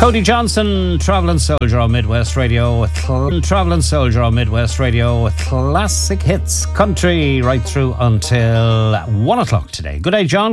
Cody Johnson, Travelling Soldier on Midwest Radio with Travelling Soldier on Midwest Radio with classic hits country right through until 1 o'clock today. Good day, John.